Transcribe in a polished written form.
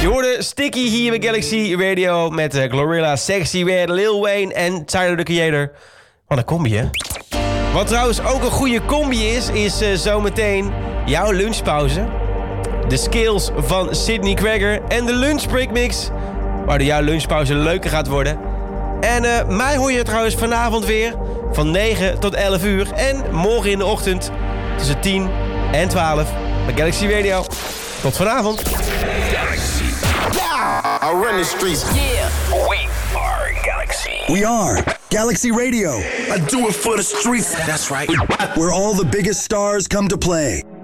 Je hoorde Sticky hier bij Galaxy Radio met Glorilla, Sexy Red, Lil Wayne en Tyler, the Creator. Wat een combi, hè? Wat trouwens ook een goede combi is zometeen jouw lunchpauze. De skills van Sydney Cracker en de lunchbreak mix, waardoor jouw lunchpauze leuker gaat worden. En mij hoor je trouwens vanavond weer van 9 tot 11 uur. En morgen in de ochtend tussen 10 en 12 bij Galaxy Radio. Tot vanavond. Galaxy. Yeah, I run the streets. Yeah, we are Galaxy. We are Galaxy Radio. I do it for the streets. That's right. Where all the biggest stars come to play.